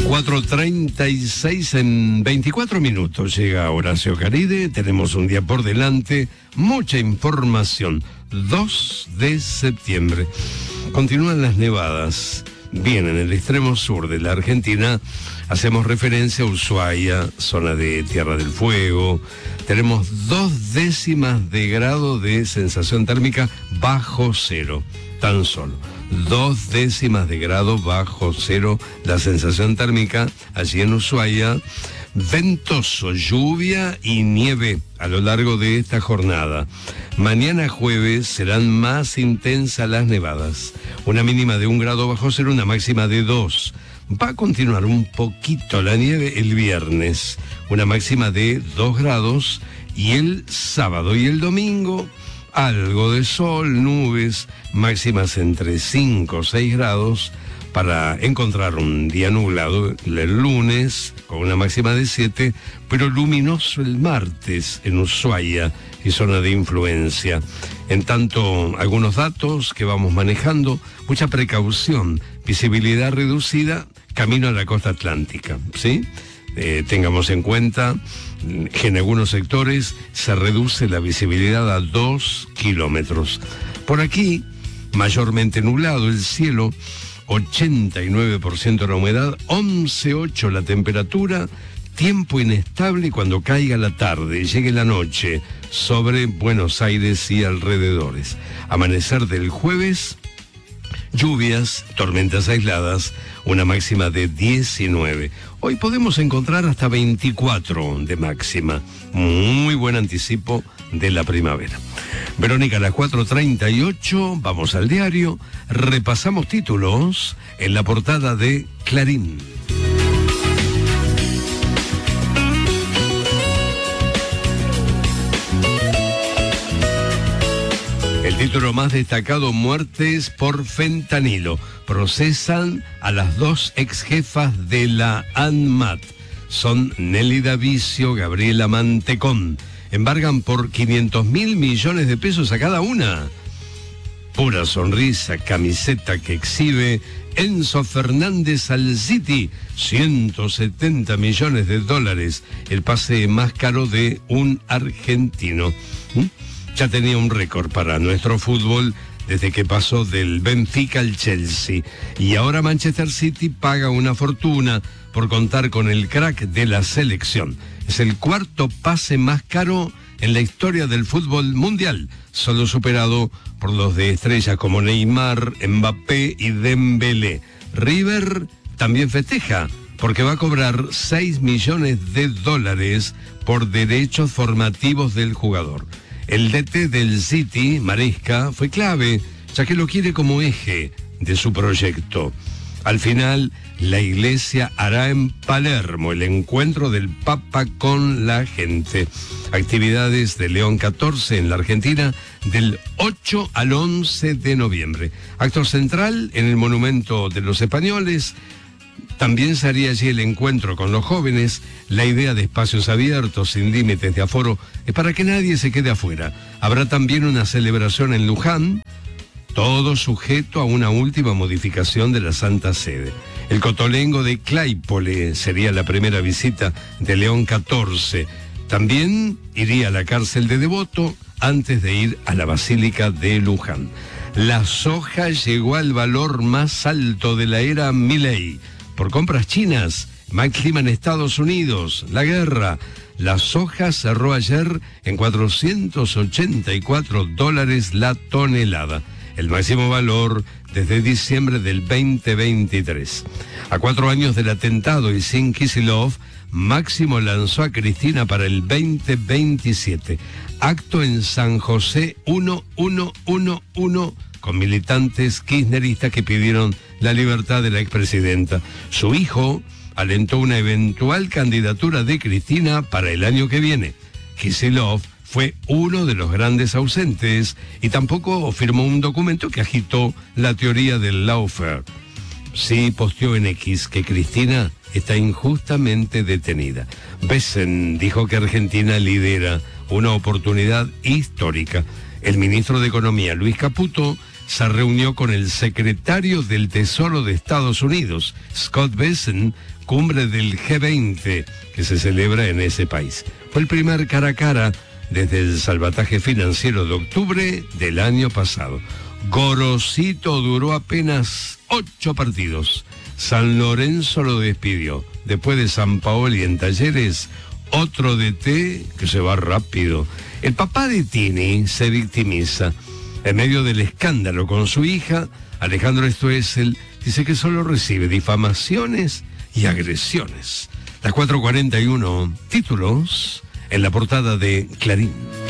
4:36 en 24 minutos llega Horacio Caride. Tenemos un día por delante, mucha información. 2 de septiembre. Continúan las nevadas. Bien, en el extremo sur de la Argentina hacemos referencia a Ushuaia, zona de Tierra del Fuego. Tenemos 2 décimas de grado de sensación térmica bajo cero, tan solo. 2 décimas de grado bajo cero la sensación térmica allí en Ushuaia. Ventoso, lluvia y nieve a lo largo de esta jornada. Mañana jueves serán más intensas las nevadas. Una mínima de 1 grado bajo cero, una máxima de 2. Va a continuar un poquito la nieve el viernes, una máxima de 2 grados. Y el sábado y el domingo, algo de sol, nubes, máximas entre 5 o 6 grados, para encontrar un día nublado el lunes, con una máxima de 7, pero luminoso el martes en Ushuaia y zona de influencia. En tanto, algunos datos que vamos manejando, mucha precaución, visibilidad reducida, camino a la costa atlántica, ¿sí? Tengamos en cuenta que en algunos sectores se reduce la visibilidad a 2 kilómetros. Por aquí, mayormente nublado el cielo, 89% la humedad, 11,8 la temperatura, tiempo inestable cuando caiga la tarde y llegue la noche sobre Buenos Aires y alrededores. Amanecer del jueves, lluvias, tormentas aisladas, una máxima de 19. Hoy podemos encontrar hasta 24 de máxima. Muy buen anticipo de la primavera. Verónica, a las 4:38, vamos al diario, repasamos títulos en la portada de Clarín. El título más destacado, muertes por fentanilo. Procesan a las 2 ex jefas de la ANMAT. Son Nelly Davicio, Gabriela Mantecón. Embargan por 500.000 millones de pesos a cada una. Pura sonrisa, camiseta que exhibe Enzo Fernández al City, 170 millones de dólares, el pase más caro de un argentino. Ya tenía un récord para nuestro fútbol desde que pasó del Benfica al Chelsea. Y ahora Manchester City paga una fortuna por contar con el crack de la selección. Es el 4.º pase más caro en la historia del fútbol mundial, solo superado por los de estrellas como Neymar, Mbappé y Dembélé. River también festeja, porque va a cobrar 6 millones de dólares por derechos formativos del jugador. El DT del City, Maresca, fue clave, ya que lo quiere como eje de su proyecto. Al final, la Iglesia hará en Palermo el encuentro del Papa con la gente. Actividades de León XIV en la Argentina del 8 al 11 de noviembre. Acto central en el Monumento de los Españoles. También se haría allí el encuentro con los jóvenes. La idea de espacios abiertos, sin límites de aforo, es para que nadie se quede afuera. Habrá también una celebración en Luján, todo sujeto a una última modificación de la Santa Sede. El Cotolengo de Claypole sería la primera visita de León XIV. También iría a la cárcel de Devoto antes de ir a la Basílica de Luján. La soja llegó al valor más alto de la era Milei. Por compras chinas, mal clima en Estados Unidos, la guerra. La soja cerró ayer en $484 la tonelada, el máximo valor desde diciembre del 2023. A 4 años del atentado y sin Kicillof, Máximo lanzó a Cristina para el 2027. Acto en San José 1111 con militantes kirchneristas que pidieron la libertad de la expresidenta. Su hijo alentó una eventual candidatura de Cristina para el año que viene. Kicillof fue uno de los grandes ausentes y tampoco firmó un documento que agitó la teoría del lawfare. Sí posteó en X que Cristina está injustamente detenida. Besen dijo que Argentina lidera una oportunidad histórica. El ministro de Economía, Luis Caputo, se reunió con el secretario del Tesoro de Estados Unidos, Scott Bessent, cumbre del G20, que se celebra en ese país. Fue el primer cara a cara desde el salvataje financiero de octubre del año pasado. Gorosito duró apenas 8 partidos. San Lorenzo lo despidió. Después de San Paoli en Talleres, otro DT que se va rápido. El papá de Tini se victimiza. En medio del escándalo con su hija, Alejandro Stoessel dice que solo recibe difamaciones y agresiones. Las 4:41, títulos en la portada de Clarín.